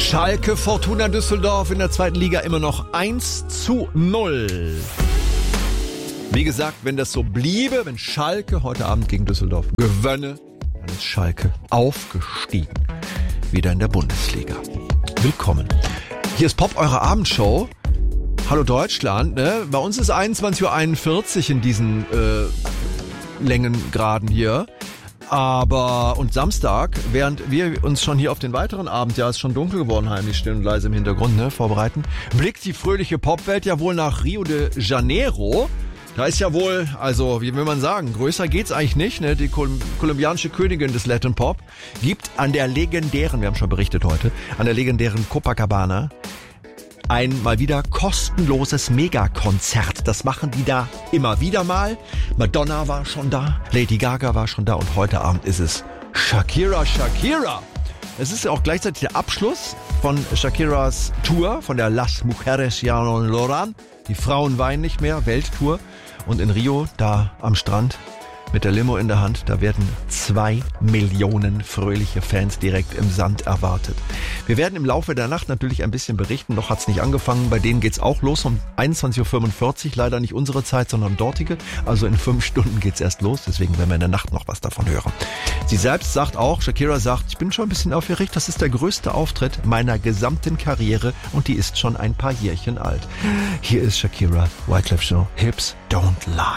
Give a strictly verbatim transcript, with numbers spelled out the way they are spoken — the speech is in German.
Schalke Fortuna Düsseldorf in der zweiten Liga immer noch eins zu null. Wie gesagt, wenn das so bliebe, wenn Schalke heute Abend gegen Düsseldorf gewönne, dann ist Schalke aufgestiegen. Wieder in der Bundesliga. Willkommen. Hier ist Pop, eure Abendshow. Hallo Deutschland. Ne? Bei uns ist einundzwanzig Uhr einundvierzig in diesen äh, Längengraden hier. Aber, und Samstag, während wir uns schon hier auf den weiteren Abend, ja, ist schon dunkel geworden, heimlich still und leise im Hintergrund, ne, vorbereiten, blickt die fröhliche Popwelt ja wohl nach Rio de Janeiro. Da ist ja wohl, also, wie will man sagen, größer geht's eigentlich nicht, ne, die Kol- kolumbianische Königin des Latin Pop gibt an der legendären, wir haben schon berichtet heute, an der legendären Copacabana ein mal wieder kostenloses Megakonzert. Das machen die da immer wieder mal. Madonna war schon da, Lady Gaga war schon da und heute Abend ist es Shakira, Shakira. Es ist ja auch gleichzeitig der Abschluss von Shakiras Tour, von der Las Mujeres Ya No Lloran. Die Frauen weinen nicht mehr, Welttour. Und in Rio, da am Strand, mit der Limo in der Hand, da werden zwei Millionen fröhliche Fans direkt im Sand erwartet. Wir werden im Laufe der Nacht natürlich ein bisschen berichten, noch hat's nicht angefangen. Bei denen geht's auch los um einundzwanzig Uhr fünfundvierzig, leider nicht unsere Zeit, sondern dortige. Also in fünf Stunden geht's erst los, deswegen werden wir in der Nacht noch was davon hören. Sie selbst sagt auch, Shakira sagt, ich bin schon ein bisschen aufgeregt, das ist der größte Auftritt meiner gesamten Karriere und die ist schon ein paar Jährchen alt. Hier ist Shakira, Wyclef Jean, Hips Don't Lie.